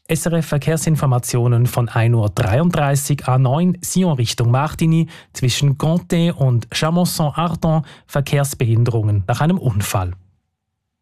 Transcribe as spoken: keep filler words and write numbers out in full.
S R F Verkehrsinformationen von ein Uhr dreiunddreißig A neun Sion Richtung Martigny zwischen Conté und Chamonson-Ardon Verkehrsbehinderungen nach einem Unfall.